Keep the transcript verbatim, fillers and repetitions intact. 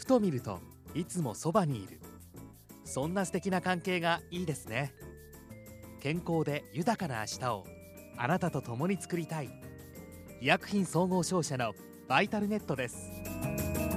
ふと見るといつもそばにいる、そんな素敵な関係がいいですね。健康で豊かな明日をあなたと共に作りたい。医薬品総合商社のバイタルネットです。